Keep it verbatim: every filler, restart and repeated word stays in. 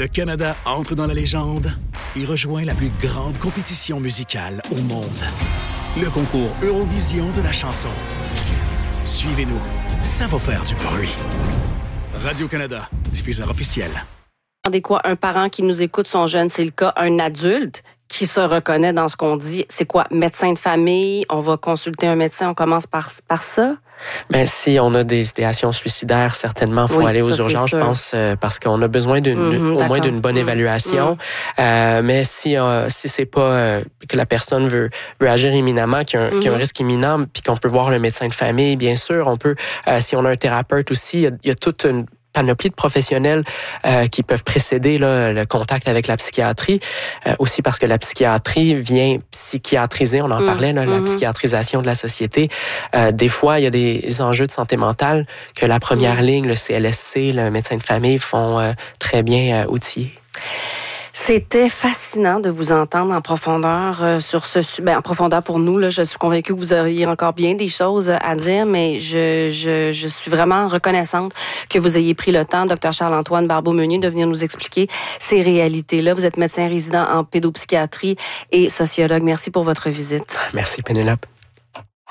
Le Canada entre dans la légende et rejoint la plus grande compétition musicale au monde. Le concours Eurovision de la chanson. Suivez-nous, ça va faire du bruit. Radio-Canada, diffuseur officiel. Des quoi, un parent qui nous écoute, son jeune, c'est le cas, un adulte qui se reconnaît dans ce qu'on dit, c'est quoi, médecin de famille, on va consulter un médecin, on commence par, par ça? Ben, si on a des idéations suicidaires, certainement, il faut oui, aller aux ça, urgences, je pense, euh, parce qu'on a besoin d'une, mm-hmm, au d'accord. moins d'une bonne mm-hmm. évaluation. Mm-hmm. Euh, mais si euh, si c'est pas euh, que la personne veut, veut agir imminemment, qu'il y a un, mm-hmm. qu'il y a un risque imminent, puis qu'on peut voir le médecin de famille, bien sûr, on peut, euh, si on a un thérapeute aussi, il y a, il y a toute une panoplie de professionnels euh, qui peuvent précéder là, le contact avec la psychiatrie, euh, aussi parce que la psychiatrie vient psychiatriser, on en mmh, parlait, là, mmh. la psychiatrisation de la société. Euh, des fois, il y a des enjeux de santé mentale que la première mmh. ligne, le C L S C, le médecin de famille, font euh, très bien euh, outiller. C'était fascinant de vous entendre en profondeur euh, sur ce sujet. Ben, en profondeur pour nous, là, je suis convaincue que vous auriez encore bien des choses à dire, mais je, je, je suis vraiment reconnaissante que vous ayez pris le temps, docteur Charles-Antoine Barbeau-Meunier, de venir nous expliquer ces réalités-là. Vous êtes médecin résident en pédopsychiatrie et sociologue. Merci pour votre visite. Merci, Pénélope.